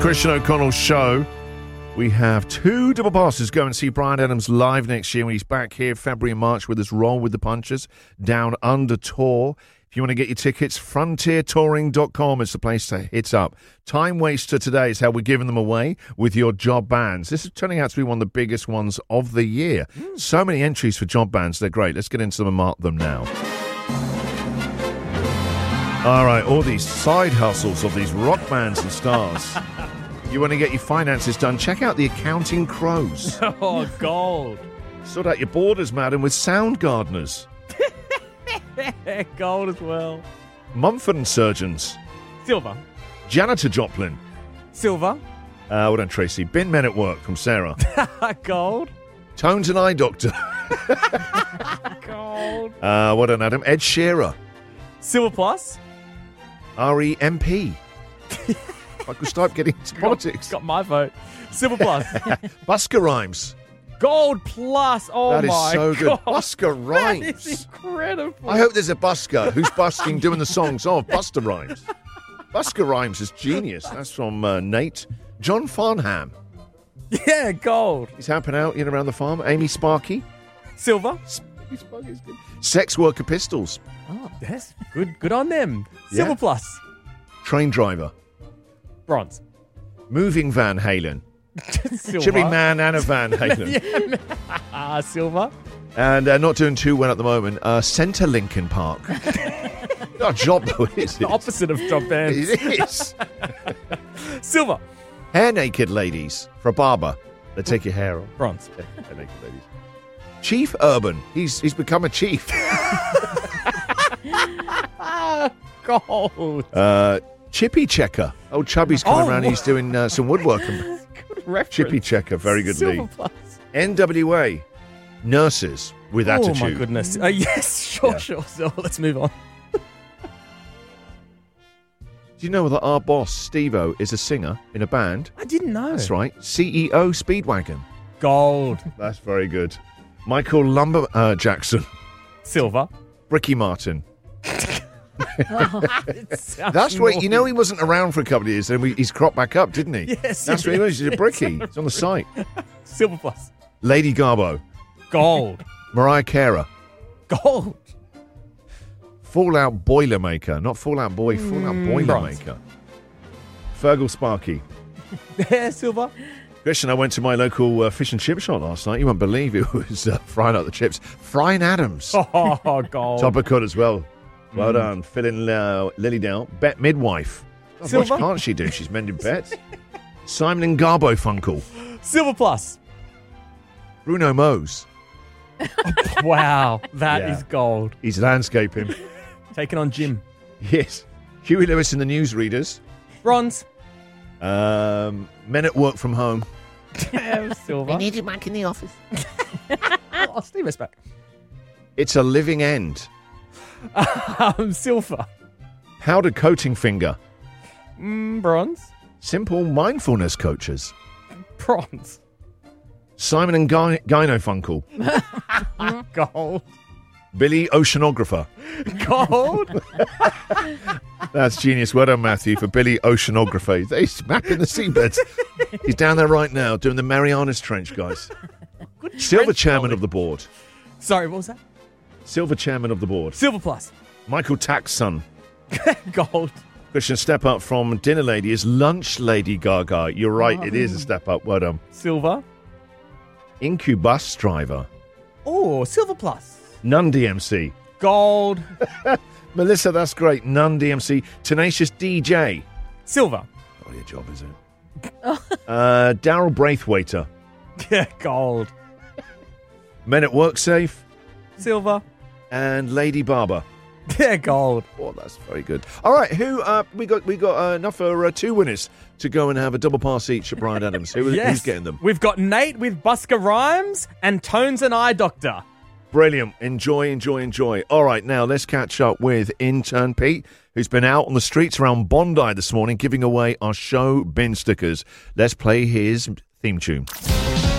Christian O'Connell Show. We have 2 double passes. Go and see Bryan Adams live next year when he's back here February and March with us. Roll with the Punchers Down Under tour. If you want to get your tickets, frontiertouring.com is the place to hit up. Time Waster today is how we're giving them away with your job bands. This is turning out to be one of the biggest ones of the year. So many entries for job bands. They're great. Let's get into them and mark them now. All right, all these side hustles of these rock bands and stars. You want to get your finances done? Check out the Accounting Crows. Oh, gold. Sort out your borders, madam, with Sound Gardeners. Gold as well. Mumford & Surgeons. Silver. Janitor Joplin. Silver. Well done, Tracy. Bin Men at Work from Sarah. Gold. Tones and Eye Doctor. Gold. Well done, Adam. Ed Shearer. Silver plus. REMP. I could start getting into politics. Got my vote. Silver plus. Busker Rhymes. Gold plus. Oh, That is my so good. God. Busker Rhymes. That is incredible. I hope there's a busker who's busking doing the songs of Buster Rhymes. Busker Rhymes is genius. That's from Nate. John Farnham. Yeah, gold. He's helping out around the farm. Amy Sparky. Silver. Sparky's good. Sex Worker Pistols. Oh, yes. Good on them. Yeah. Silver plus. Train Driver. Bronze. Moving Van Halen. Silver. Should be Man and a Van Halen. Silver. And not doing too well at the moment. Centre Lincoln Park. Not a job though, is The it? opposite of job bands. It is. Silver. Hair Naked Ladies for a barber. They take your hair off. Bronze. Hair Naked Ladies. Chief Urban. He's become a chief. Gold. Chippy Checker. Oh, Chubby's coming around. He's doing some woodworking. Good reference. Chippy Checker. Very good, Silver Lee. plus. NWA. Nurses with Attitude. Oh, my goodness. Yes, sure. So let's move on. Do you know that our boss, Steve-O, is a singer in a band? I didn't know. That's right. CEO Speedwagon. Gold. That's very good. Michael Lumber Jackson. Silver. Ricky Martin. That's That's where, you know, he wasn't around for a couple of years, then he's cropped back up, didn't he? Yes. That's where he was. He's a bricky. It's on the site. Silver plus. Lady Garbo. Gold. Mariah Carey. Gold. Fallout Boilermaker. Not Fallout Boy, Fallout Boilermaker. Fergal Sparky. Yeah, silver. Christian, I went to my local fish and chip shop last night. You won't believe it was frying out the chips. Frying Adams. Oh, gold. Topper cut as well. Well done. Filling Lily down. Bet Midwife. God, Silver. what can't she do? She's mending bets. Simon and Garfunkel. Silver plus. Bruno Mose. Wow, that Yeah. is gold. He's landscaping. Taking on Jim. Yes. Huey Lewis and the Newsreaders. Bronze. Men at Work from Home. Silver. need you back in the office. Oh, Steve is back. It's a Living End. Silver. Powder Coating Finger. Bronze. Simple Mindfulness Coaches. Bronze. Simon and Gynofunkel. Gold. Billy Oceanographer. Gold. That's genius. Well done, Matthew, for Billy Oceanographer. He's mapping the seabeds. He's down there right now doing the Marianas Trench, guys. Silver chairman of the board. Sorry, what was that? Silver chairman of the board. Silver plus. Michael Tack's son. Gold. Christian, step up from Dinner Lady is Lunch Lady Gaga. You're right, it is a step up. Well done. Silver. Incubus driver. Oh, silver plus. Nun DMC. Gold. Melissa, that's great. Nun DMC. Tenacious DJ. Silver. Oh, your job, is it? Daryl Braithwaiter. Yeah, gold. Men at Work Safe. Silver. And Lady Barber. Yeah, gold. Oh, that's very good. All right, who we got enough for 2 winners to go and have a double pass each at Bryan Adams. Who's getting them? We've got Nate with Busker Rhymes and Tones and Eye Doctor. Brilliant. Enjoy. All right, now let's catch up with intern Pete, who's been out on the streets around Bondi this morning giving away our show bin stickers. Let's play his theme tune.